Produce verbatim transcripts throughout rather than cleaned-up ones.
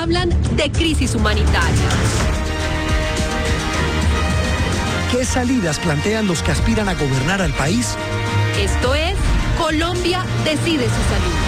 hablan de crisis humanitaria. ¿Qué salidas plantean los que aspiran a gobernar al país? Esto es Colombia decide su salud.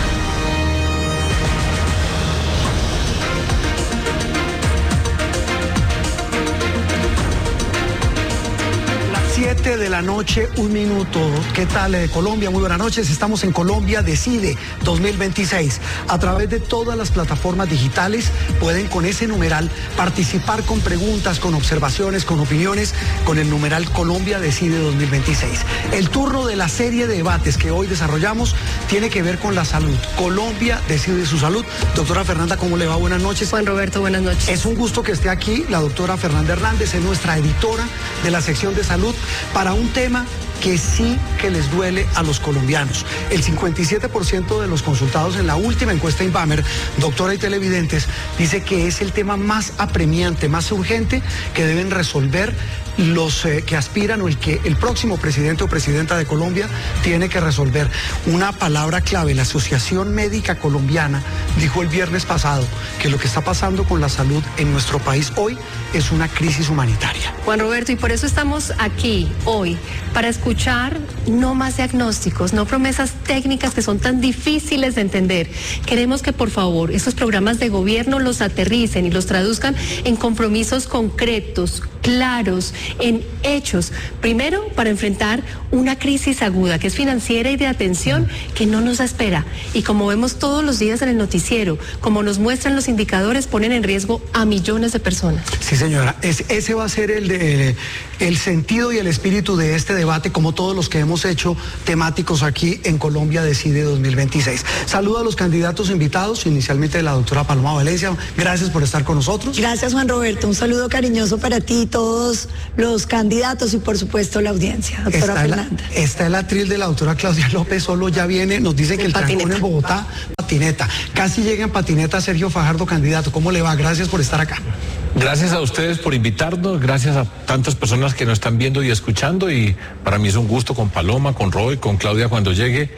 siete de la noche, un minuto. ¿Qué tal, eh, Colombia? Muy buenas noches. Estamos en Colombia Decide dos mil veintiséis. A través de todas las plataformas digitales pueden con ese numeral participar con preguntas, con observaciones, con opiniones, con el numeral Colombia Decide dos mil veintiséis. El turno de la serie de debates que hoy desarrollamos tiene que ver con la salud. Colombia Decide su salud. Doctora Fernanda, ¿cómo le va? Buenas noches. Juan Roberto, buenas noches. Es un gusto que esté aquí la doctora Fernanda Hernández, es nuestra editora de la sección de salud, para un tema que sí que les duele a los colombianos. El cincuenta y siete por ciento de los consultados en la última encuesta Inbamer, doctora y televidentes, dice que es el tema más apremiante, más urgente que deben resolver los eh, que aspiran o el que el próximo presidente o presidenta de Colombia tiene que resolver. Una palabra clave, la Asociación Médica Colombiana dijo el viernes pasado que lo que está pasando con la salud en nuestro país hoy es una crisis humanitaria. Juan Roberto, y por eso estamos aquí hoy, para escuchar no más diagnósticos, no promesas técnicas que son tan difíciles de entender. Queremos que por favor estos programas de gobierno los aterricen y los traduzcan en compromisos concretos, claros, en hechos. Primero, para enfrentar una crisis aguda que es financiera y de atención que no nos espera. Y como vemos todos los días en el noticiero, como nos muestran los indicadores, ponen en riesgo a millones de personas. Sí, señora, es, ese va a ser el, de, el sentido y el espíritu de este debate, como todos los que hemos hecho temáticos aquí en Colombia Decide dos mil veintiséis. Saludo a los candidatos invitados, inicialmente la doctora Paloma Valencia. Gracias por estar con nosotros. Gracias, Juan Roberto. Un saludo cariñoso para ti, todos los candidatos y por supuesto la audiencia. Doctora está Fernanda. El, está el atril de la doctora Claudia López, solo ya viene, nos dicen que el trancón en Bogotá, patineta. Casi llega en patineta Sergio Fajardo, candidato. ¿Cómo le va? Gracias por estar acá. Gracias a ustedes por invitarnos, gracias a tantas personas que nos están viendo y escuchando, y para mí es un gusto con Paloma, con Roy, con Claudia cuando llegue,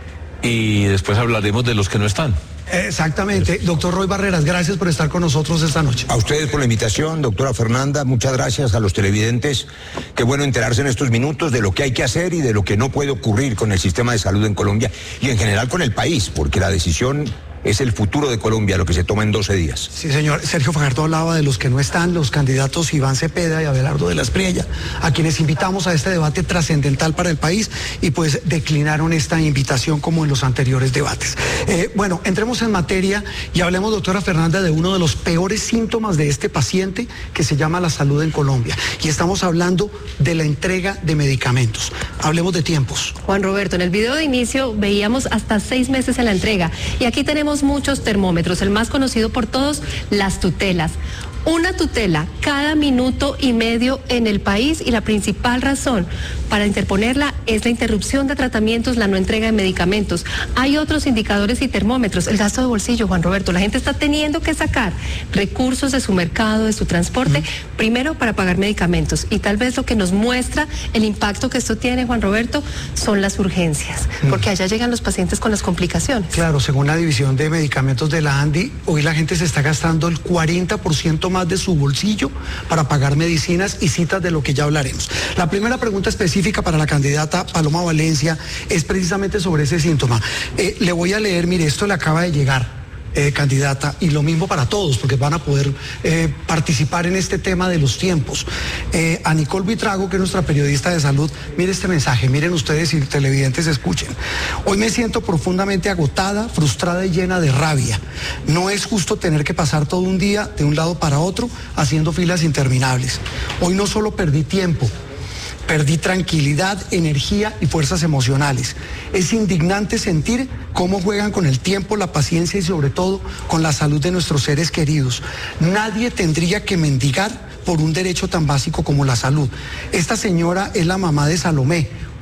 y después hablaremos de los que no están. Exactamente. Doctor Roy Barreras, gracias por estar con nosotros esta noche. A ustedes por la invitación, doctora Fernanda, muchas gracias a los televidentes. Qué bueno enterarse en estos minutos de lo que hay que hacer y de lo que no puede ocurrir con el sistema de salud en Colombia y en general con el país, porque la decisión es el futuro de Colombia, lo que se toma en doce días. Sí, señor. Sergio Fajardo hablaba de los que no están, los candidatos Iván Cepeda y Abelardo de la Espriella, a quienes invitamos a este debate trascendental para el país, y pues declinaron esta invitación como en los anteriores debates. Eh, bueno, entremos en materia y hablemos, doctora Fernanda, de uno de los peores síntomas de este paciente que se llama la salud en Colombia. Y estamos hablando de la entrega de medicamentos. Hablemos de tiempos. Juan Roberto, en el video de inicio veíamos hasta seis meses en la entrega. Y aquí tenemos muchos termómetros, el más conocido por todos, las tutelas. Una tutela cada minuto y medio en el país, y la principal razón para interponerla es la interrupción de tratamientos, la no entrega de medicamentos. Hay otros indicadores y termómetros, el gasto de bolsillo, Juan Roberto. La gente está teniendo que sacar recursos de su mercado, de su transporte, mm. primero para pagar medicamentos. Y tal vez lo que nos muestra el impacto que esto tiene, Juan Roberto, son las urgencias, mm. porque allá llegan los pacientes con las complicaciones. Claro, según la división de medicamentos de la ANDI, hoy la gente se está gastando el cuarenta por ciento más de su bolsillo para pagar medicinas y citas, de lo que ya hablaremos. La primera pregunta específica para la candidata Paloma Valencia es precisamente sobre ese síntoma. Eh, le voy a leer, mire, esto le acaba de llegar. Eh, candidata, y lo mismo para todos, porque van a poder eh, participar en este tema de los tiempos. Eh, a Nicole Buitrago, que es nuestra periodista de salud, mire este mensaje, miren ustedes y televidentes escuchen. Hoy me siento profundamente agotada, frustrada y llena de rabia. No es justo tener que pasar todo un día de un lado para otro haciendo filas interminables. Hoy no solo perdí tiempo, perdí tranquilidad, energía y fuerzas emocionales. Es indignante sentir cómo juegan con el tiempo, la paciencia y sobre todo con la salud de nuestros seres queridos. Nadie tendría que mendigar por un derecho tan básico como la salud. Esta señora es la mamá de Salomé,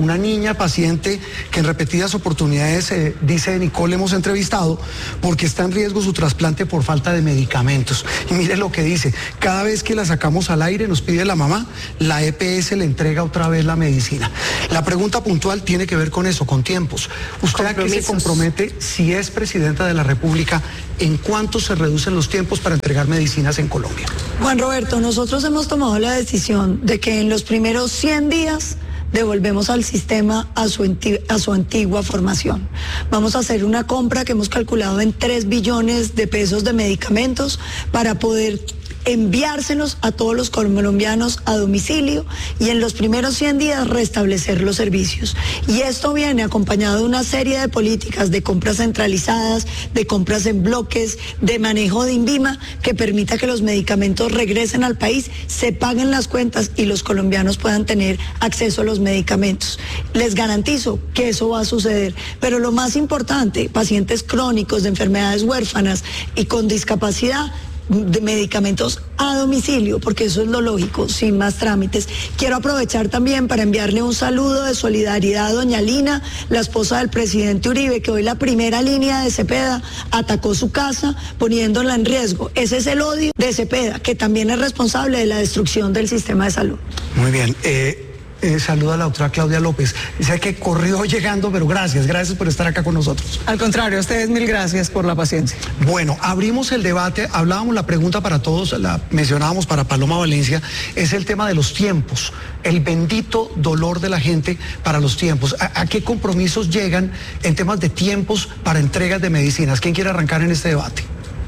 una niña paciente que en repetidas oportunidades, eh, dice Nicole, hemos entrevistado, porque está en riesgo su trasplante por falta de medicamentos. Y mire lo que dice, cada vez que la sacamos al aire, nos pide la mamá, la E P S le entrega otra vez la medicina. La pregunta puntual tiene que ver con eso, con tiempos. ¿Usted a qué se compromete si es presidenta de la República? ¿En cuánto se reducen los tiempos para entregar medicinas en Colombia? Juan Roberto, nosotros hemos tomado la decisión de que en los primeros cien días devolvemos al sistema a su, a su antigua formación. Vamos a hacer una compra que hemos calculado en tres billones de pesos de medicamentos para poder enviárselos a todos los colombianos a domicilio y en los primeros cien días restablecer los servicios. Y esto viene acompañado de una serie de políticas de compras centralizadas, de compras en bloques, de manejo de INVIMA, que permita que los medicamentos regresen al país, se paguen las cuentas y los colombianos puedan tener acceso a los medicamentos. Les garantizo que eso va a suceder, pero lo más importante, pacientes crónicos de enfermedades huérfanas y con discapacidad, de medicamentos a domicilio, porque eso es lo lógico, sin más trámites. Quiero aprovechar también para enviarle un saludo de solidaridad a doña Lina, la esposa del presidente Uribe, que hoy la primera línea de Cepeda atacó su casa poniéndola en riesgo. Ese es el odio de Cepeda, que también es responsable de la destrucción del sistema de salud. Muy bien. Eh... Eh, saluda a la doctora Claudia López. Sé que corrió llegando, pero gracias, gracias por estar acá con nosotros. Al contrario, a ustedes mil gracias por la paciencia. Bueno, abrimos el debate, hablábamos, la pregunta para todos, la mencionábamos para Paloma Valencia, es el tema de los tiempos, el bendito dolor de la gente para los tiempos. ¿A, a qué compromisos llegan en temas de tiempos para entregas de medicinas? ¿Quién quiere arrancar en este debate?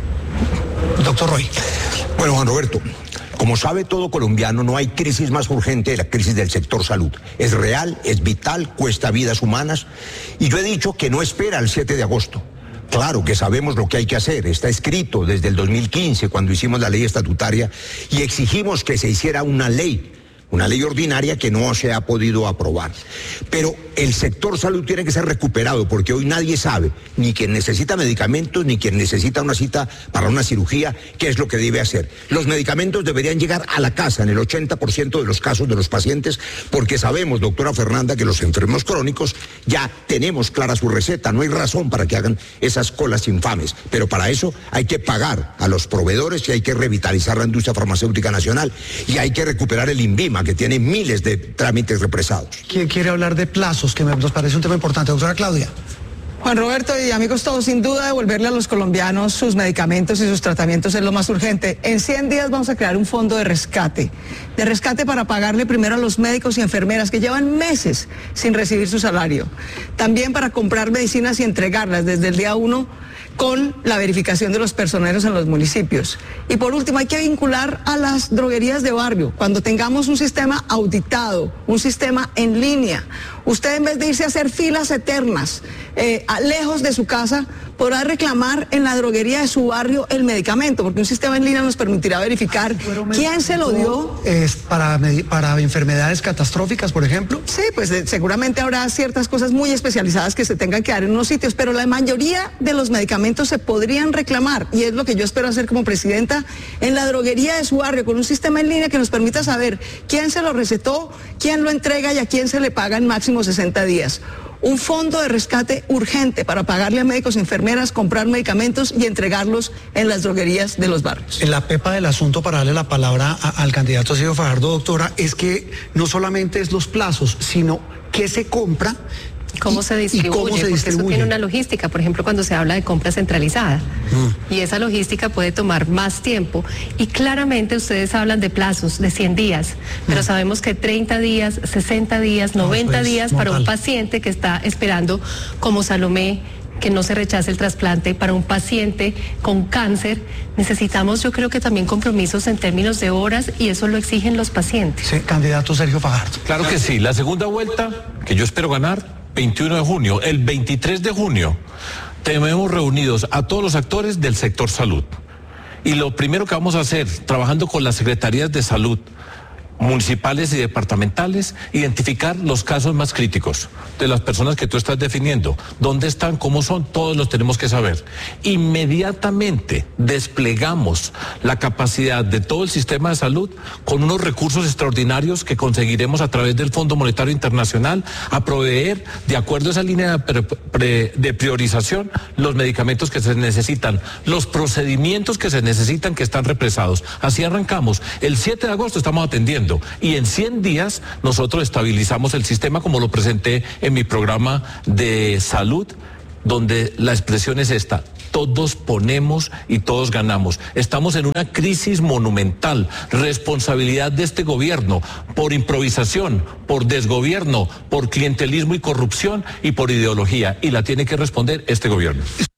Doctor Roy. Bueno, Juan Roberto, como sabe todo colombiano, no hay crisis más urgente que la crisis del sector salud. Es real, es vital, cuesta vidas humanas. Y yo he dicho que no espera el siete de agosto. Claro que sabemos lo que hay que hacer. Está escrito desde el dos mil quince, cuando hicimos la ley estatutaria, y exigimos que se hiciera una ley. Una ley ordinaria que no se ha podido aprobar. Pero el sector salud tiene que ser recuperado, porque hoy nadie sabe, ni quien necesita medicamentos, ni quien necesita una cita para una cirugía, qué es lo que debe hacer. Los medicamentos deberían llegar a la casa en el ochenta por ciento de los casos de los pacientes, porque sabemos, doctora Fernanda, que los enfermos crónicos ya tenemos clara su receta. No hay razón para que hagan esas colas infames. Pero para eso hay que pagar a los proveedores y hay que revitalizar la industria farmacéutica nacional y hay que recuperar el INVIMA, que tiene miles de trámites represados. ¿Quién quiere hablar de plazos, que me, nos parece un tema importante? Doctora Claudia. Juan Roberto y amigos todos, sin duda devolverle a los colombianos sus medicamentos y sus tratamientos es lo más urgente. En cien días vamos a crear un fondo de rescate, de rescate para pagarle primero a los médicos y enfermeras que llevan meses sin recibir su salario. También para comprar medicinas y entregarlas desde el día uno con la verificación de los personeros en los municipios. Y por último, hay que vincular a las droguerías de barrio. Cuando tengamos un sistema auditado, un sistema en línea, usted en vez de irse a hacer filas eternas, eh, a, lejos de su casa, podrá reclamar en la droguería de su barrio el medicamento, porque un sistema en línea nos permitirá verificar quién se lo dio. ¿Es para, para enfermedades catastróficas, por ejemplo? Sí, pues eh, seguramente habrá ciertas cosas muy especializadas que se tengan que dar en unos sitios, pero la mayoría de los medicamentos se podrían reclamar, y es lo que yo espero hacer como presidenta, en la droguería de su barrio, con un sistema en línea que nos permita saber quién se lo recetó, quién lo entrega y a quién se le paga en máximo sesenta días. Un fondo de rescate urgente para pagarle a médicos y enfermeras, comprar medicamentos y entregarlos en las droguerías de los barrios. En la pepa del asunto, para darle la palabra a, al candidato Sergio Fajardo, doctora, es que no solamente es los plazos, sino qué se compra. ¿Cómo se distribuye? ¿Y cómo se porque distribuye? eso tiene una logística, por ejemplo, cuando se habla de compra centralizada. Mm. Y esa logística puede tomar más tiempo. Y claramente ustedes hablan de plazos de cien días, mm. pero sabemos que treinta días, sesenta días, noventa no, pues, días para un paciente que está esperando, como Salomé, que no se rechace el trasplante, para un paciente con cáncer, necesitamos, yo creo que también compromisos en términos de horas, y eso lo exigen los pacientes. Sí, candidato Sergio Fajardo. Claro que sí, la segunda vuelta, que yo espero ganar, veintiuno de junio, el veintitrés de junio, tenemos reunidos a todos los actores del sector salud. Y lo primero que vamos a hacer, trabajando con las secretarías de salud municipales y departamentales, identificar los casos más críticos de las personas que tú estás definiendo, dónde están, cómo son, todos los tenemos que saber. Inmediatamente desplegamos la capacidad de todo el sistema de salud con unos recursos extraordinarios que conseguiremos a través del Fondo Monetario Internacional a proveer, de acuerdo a esa línea de priorización, los medicamentos que se necesitan, los procedimientos que se necesitan que están represados. Así arrancamos. El siete de agosto estamos atendiendo. Y en cien días nosotros estabilizamos el sistema, como lo presenté en mi programa de salud, donde la expresión es esta: todos ponemos y todos ganamos. Estamos en una crisis monumental, responsabilidad de este gobierno, por improvisación, por desgobierno, por clientelismo y corrupción y por ideología, y la tiene que responder este gobierno.